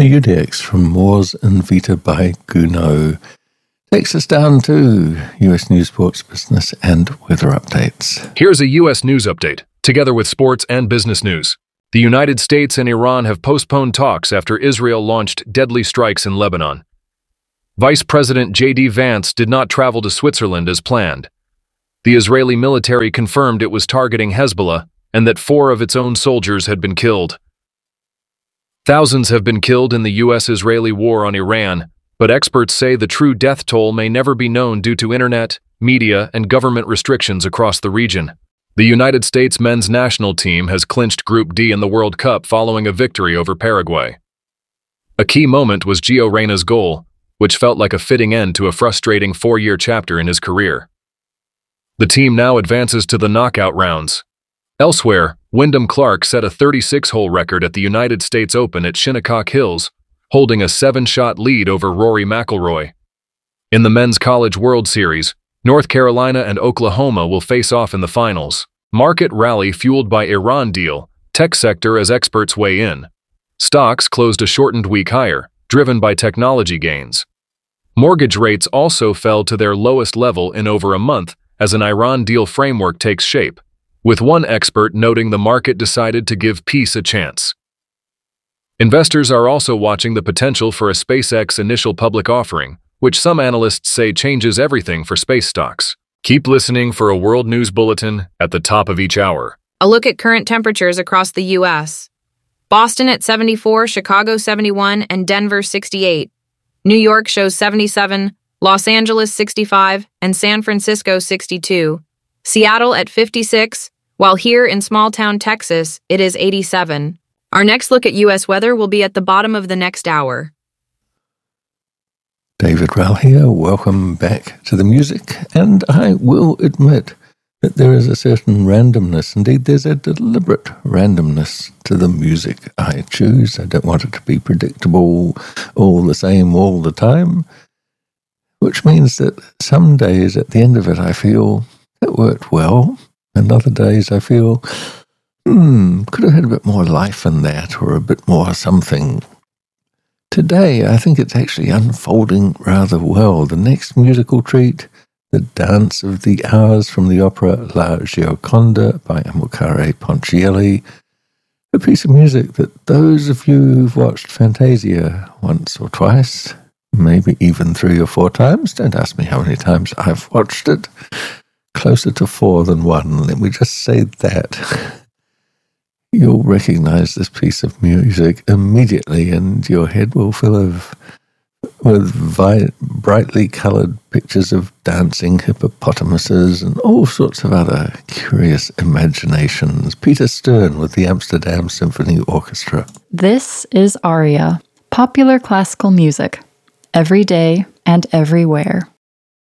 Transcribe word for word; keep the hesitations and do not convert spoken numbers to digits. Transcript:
A U D X from Mors and Vita by Gounod takes us down to U S News, Sports, Business, and Weather Updates. Here's a U S News Update, together with sports and business news. The United States and Iran have postponed talks after Israel launched deadly strikes in Lebanon. Vice President J D Vance did not travel to Switzerland as planned. The Israeli military confirmed it was targeting Hezbollah and that four of its own soldiers had been killed. Thousands have been killed in the U S-Israeli war on Iran, but experts say the true death toll may never be known due to internet, media, and government restrictions across the region. The United States men's national team has clinched Group D in the World Cup following a victory over Paraguay. A key moment was Gio Reyna's goal, which felt like a fitting end to a frustrating four-year chapter in his career. The team now advances to the knockout rounds. Elsewhere, Wyndham Clark set a thirty-six hole record at the United States Open at Shinnecock Hills, holding a seven-shot lead over Rory McIlroy. In the Men's College World Series, North Carolina and Oklahoma will face off in the finals. Market rally fueled by Iran deal, tech sector as experts weigh in. Stocks closed a shortened week higher, driven by technology gains. Mortgage rates also fell to their lowest level in over a month as an Iran deal framework takes shape, with one expert noting the market decided to give peace a chance. Investors are also watching the potential for a SpaceX initial public offering, which some analysts say changes everything for space stocks. Keep listening for a World News Bulletin at the top of each hour. A look at current temperatures across the U S Boston at seventy-four, Chicago seventy-one, and Denver sixty-eight. New York shows seventy-seven, Los Angeles sixty-five, and San Francisco sixty-two. Seattle at fifty-six, while here in small-town Texas, it is eighty-seven. Our next look at U S weather will be at the bottom of the next hour. David Rowell here, welcome back to the music, and I will admit that there is a certain randomness, indeed there's a deliberate randomness to the music I choose. I don't want it to be predictable, all the same all the time, which means that some days at the end of it I feel that worked well, and other days I feel, hmm, could have had a bit more life in that, or a bit more something. Today, I think it's actually unfolding rather well. The next musical treat, The Dance of the Hours from the opera La Gioconda by Amilcare Ponchielli, a piece of music that those of you who've watched Fantasia once or twice, maybe even three or four times, don't ask me how many times I've watched it, closer to four than one, let me just say that. You'll recognize this piece of music immediately, and your head will fill of, with vi- brightly colored pictures of dancing hippopotamuses and all sorts of other curious imaginations. Peter Stern with the Amsterdam Symphony Orchestra. This is Aria, popular classical music, every day and everywhere.